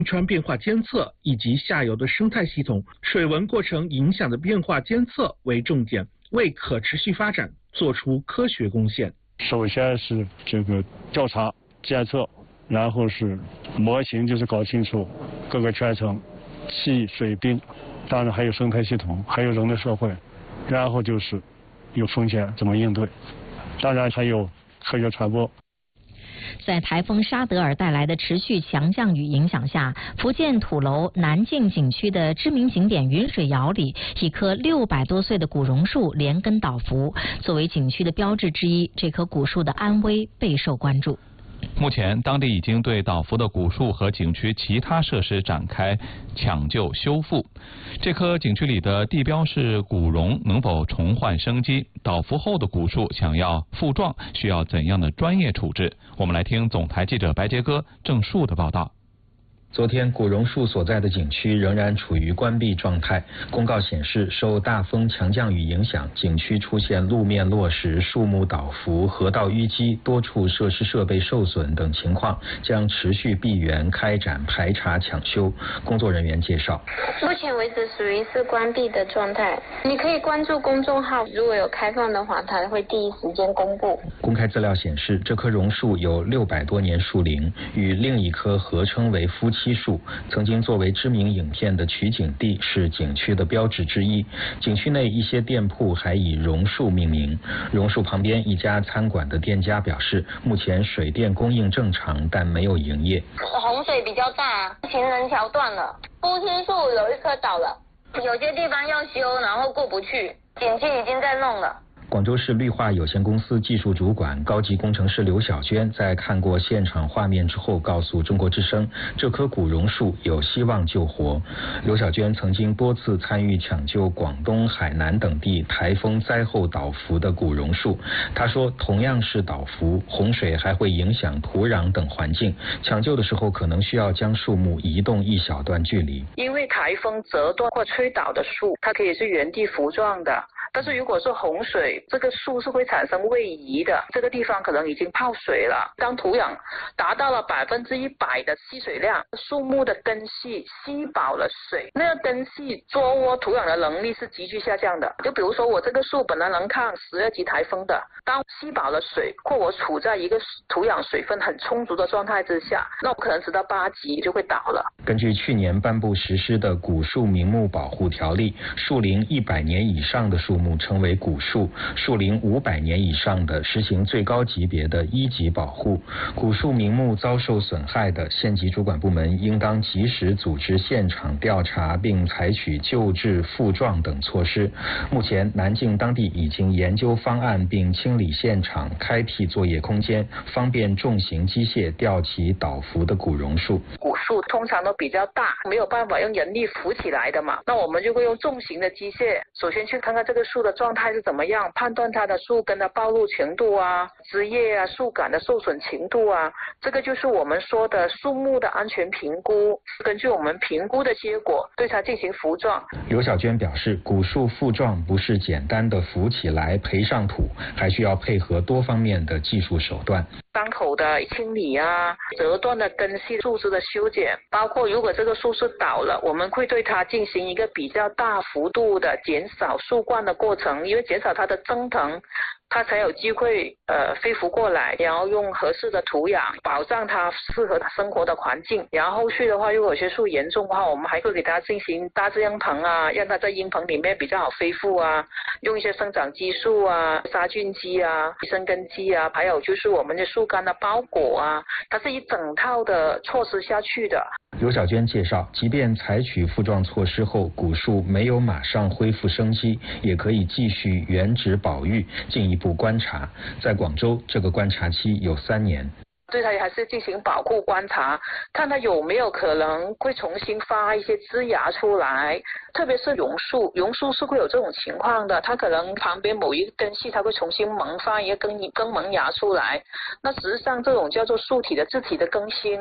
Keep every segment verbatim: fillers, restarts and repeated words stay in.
川变化监测以及下游的生态系统、水文过程影响的变化监测为重点，为可持续发展做出科学贡献。 首先是这个调查监测，然后是模型，就是搞清楚各个圈层、气、水、冰，当然还有生态系统，还有人的社会，然后就是有风险怎么应对，当然还有科学传播。 在台风沙德尔带来的持续强降雨影响下，福建土楼南靖景区的知名景点云水谣里，一棵六百多岁的古榕树连根倒伏，作为景区的标志之一，这棵古树的安危备受关注。 目前，当地已经对倒伏的古树和景区其他设施展开抢救修复。这棵景区里的地标是古榕，能否重焕生机？倒伏后的古树想要复壮，需要怎样的专业处置？我们来听总台记者白杰哥、郑树的报道。 昨天，古榕树所在的景区仍然处于关闭状态。公告显示，受大风强降雨影响，景区出现路面落石、树木倒伏、河道淤积，多处设施设备受损等情况，将持续闭园开展排查抢修。工作人员介绍， 目前为止属于是关闭的状态。你可以关注公众号，如果有开放的话，它会第一时间公布。 公开资料显示，这棵榕树有六百多年树龄，与另一棵合称为夫妻七树，曾经作为知名影片的取景地，是景区的标志之一。景区内一些店铺还以榕树命名。榕树旁边一家餐馆的店家表示，目前水电供应正常，但没有营业。 洪水比较大，行人桥断了，夫妻树有一棵倒了，有些地方要修，然后过不去，景区已经在弄了。 广州市绿化有限公司技术主管、高级工程师刘小娟在看过现场画面之后，告诉中国之声，这棵古榕树有希望救活。刘小娟曾经多次参与抢救广东、海南等地台风灾后倒伏的古榕树。她说，同样是倒伏，洪水还会影响土壤等环境，抢救的时候可能需要将树木移动一小段距离。 因为台风折断或吹倒的树，它可以是原地扶壮的。但是如果是洪水，这个树是会产生位移的，这个地方可能已经泡水了。当土壤达到了百分之一百的吸水量，树木的根系吸饱了水，那个根系捉握土壤的能力是急剧下降的。就比如说我这个树本来能抗十二级台风的，当吸饱了水，或我处在一个土壤水分很充足的状态之下，那我可能直到八级就会倒了。 根据去年颁布实施的古树名木保护条例，树龄一百年以上的树木称为古树，树龄五百年以上的实行最高级别的一级保护。古树名木遭受损害的，县级主管部门应当及时组织现场调查，并采取救治、复壮等措施。目前，南靖当地已经研究方案，并清理现场，开辟作业空间，方便重型机械吊起倒伏的古榕树。 古树通常都比较大，没有办法用人力扶起来的嘛，那我们就会用重型的机械，首先去看看这个树的状态是怎么样，判断它的树根的暴露程度啊、枝叶啊、树干的受损程度啊，这个就是我们说的树木的安全评估。根据我们评估的结果，对它进行扶壮。 刘小娟表示，古树复壮不是简单的扶起来培上土，还需要配合多方面的技术手段。 伤口的清理啊，折断的根系树枝的修剪，包括如果这个树是倒了，我们会对它进行一个比较大幅度的减少树冠的过程，因为减少它的增藤，它才有机会呃飞浮过来，然后用合适的土壤保障它适合它生活的环境。然后后续的话，如果有些树严重的话，我们还会给它进行大自然棚啊，让它在阴棚里面比较好恢复啊，用一些生长激素啊、杀菌剂啊、生根剂啊，还有就是我们的树干的包裹啊，它是一整套的措施下去的。 刘小娟介绍，即便采取复壮措施后，古树没有马上恢复生机，也可以继续原址保育，进一步观察。在广州，这个观察期有三年。 对它还是进行保护观察，看它有没有可能会重新发一些枝芽出来，特别是榕树，榕树是会有这种情况的，它可能旁边某一个根系它会重新萌发一个根根萌芽出来，那实际上这种叫做树体的自体的更新。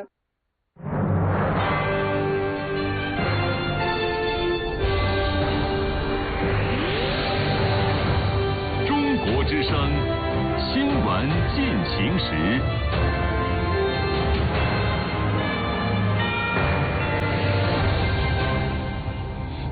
中国之声新闻进行时。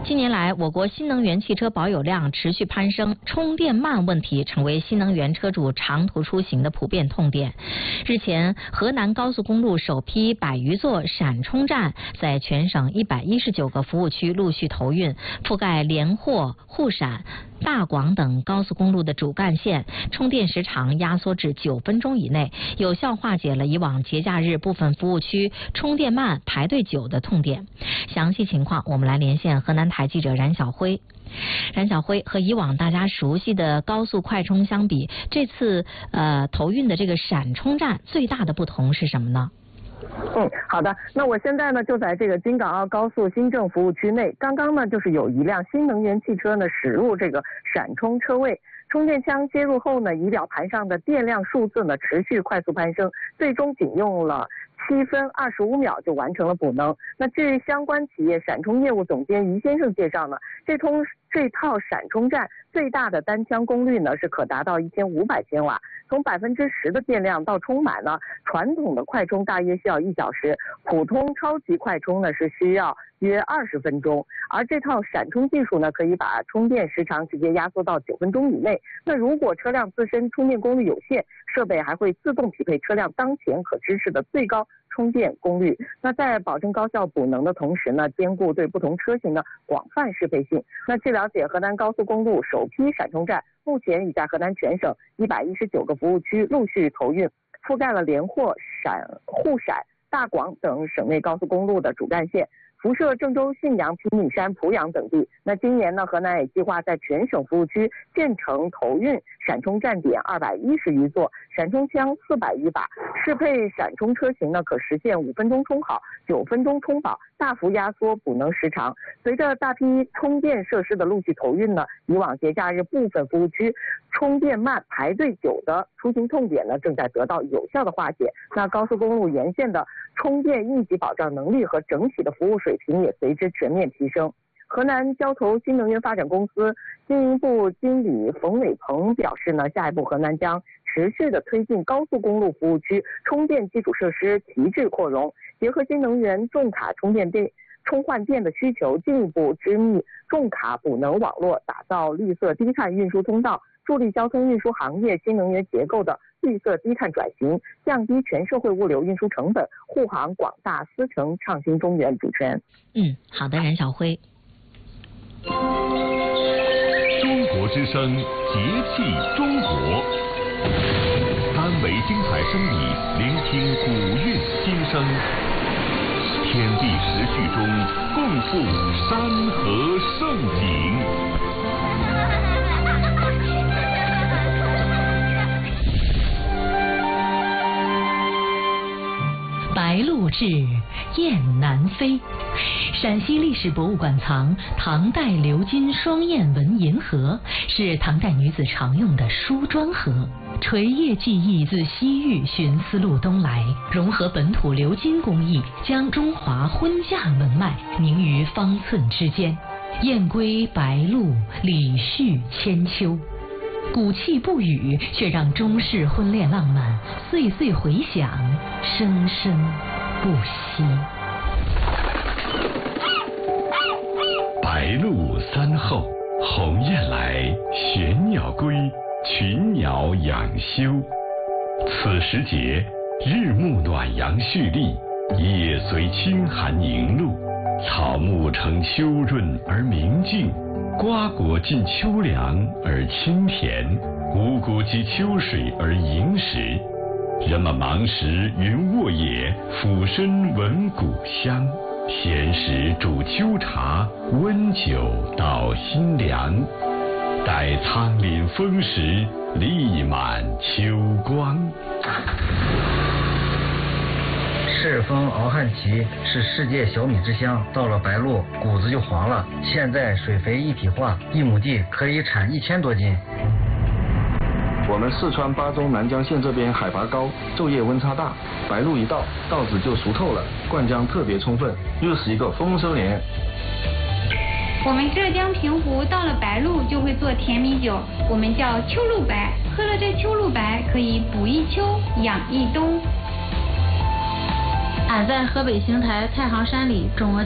近年来，我国新能源汽车保有量持续攀升，充电慢问题成为新能源车主长途出行的普遍痛点。日前，河南高速公路首批百余座闪充站在全省一百一十九个服务区陆续投运，覆盖连霍、沪陕、大广等高速公路的主干线，充电时长压缩至九分钟以内，有效化解了以往节假日部分服务区充电慢、排队久的痛点。详细情况，我们来连线河南台记者冉晓辉。冉晓辉，和以往大家熟悉的高速快充相比，这次呃投运的这个闪充站最大的不同是什么呢？ 嗯，好的。那我现在呢就在这个京港澳高速新郑服务区内，刚刚呢就是有一辆新能源汽车呢驶入这个闪充车位，充电枪接入后呢，仪表盘上的电量数字呢持续快速攀升，最终仅用了七分二十五秒就完成了补能。那据相关企业闪充业务总监于先生介绍呢，这通这套闪充站最大的单枪功率呢是可达到一千五百千瓦，从百分之十的电量到充满呢，传统的快充大约需要一小时，普通超级快充呢是需要约二十分钟，而这套闪充技术呢可以把充电时长直接压缩到九分钟以内。那如果车辆自身充电功率有限，设备还会自动匹配车辆当前可支持的最高充电功率。那在保证高效补能的同时呢，兼顾对不同车型的广泛适配性。那据了解，河南高速公路首批闪充站目前已在河南全省一百一十九个服务区陆续投运，覆盖了连霍、陕、沪陕、大广等省内高速公路的主干线，辐射郑州、信阳、平顶山、濮阳等地。那今年呢，河南也计划在全省服务区建成投运闪充站点二百一十余座，闪充枪四百余把，适配闪充车型呢，可实现五分钟充好、九分钟充饱，大幅压缩补能时长。随着大批充电设施的陆续投运呢，以往节假日部分服务区充电慢、排队久的出行痛点呢，正在得到有效的化解。那高速公路沿线的充电应急保障能力和整体的服务水平也随之全面提升。河南交投新能源发展公司经营部经理冯伟鹏表示呢，下一步河南将持续的推进高速公路服务区充电基础设施提质扩容，结合新能源重卡充电电充换电的需求，进一步织密重卡补能网络，打造绿色低碳运输通道，助力交通运输行业新能源结构的绿色低碳转型，降低全社会物流运输成本，护航广大丝城畅新中原。主持人， 嗯，好的，冉晓辉。 中国之声，节气中国，三维精彩声艺，聆听古韵今生，天地时序中共赴山河盛景。 白鹭至，雁南飞。陕西历史博物馆藏唐代鎏金双燕纹银盒，是唐代女子常用的梳妆盒。垂叶技艺自西域寻丝路东来，融合本土鎏金工艺，将中华婚嫁纹脉凝于方寸之间。燕归白鹭，礼序千秋。古气不语，却让中式婚恋浪漫岁岁回响，生生不息。 白鹭三后，鸿雁来，玄鸟归，群鸟养休。此时节，日暮暖阳蓄力，夜随清寒凝露，草木呈秋润而明净，瓜果尽秋凉而清甜，五谷及秋水而盈实。人们忙时云卧野，俯身闻谷香。闲时煮秋茶，温酒捣新凉。待仓廪丰实，力满秋光。 赤峰敖汉旗是世界小米之乡，到了白露谷子就黄了。现在水肥一体化，一亩地可以产一千多斤。 我们四川巴中南江县这边海拔高，昼夜温差大，白露一到，稻子就熟透了，灌浆特别充分，又是一个丰收年。 我们浙江平湖到了白露就会做甜米酒，我们叫秋露白，喝了这秋露白可以补一秋，养一冬。 俺在河北邢台太行山里种了